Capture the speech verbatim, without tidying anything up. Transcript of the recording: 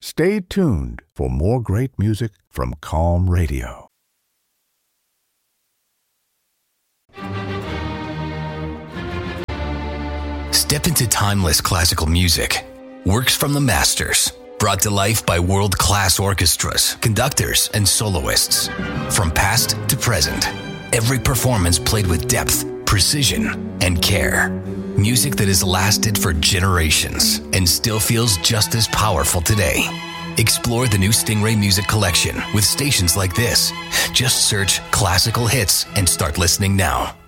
Stay tuned for more great music from Calm Radio. Step into timeless classical music. Works from the masters, brought to life by world-class orchestras, conductors, and soloists. From past to present, every performance played with depth, precision, and care. Music that has lasted for generations and still feels just as powerful today. Explore the new Stingray Music Collection with stations like this. Just search classical hits and start listening now.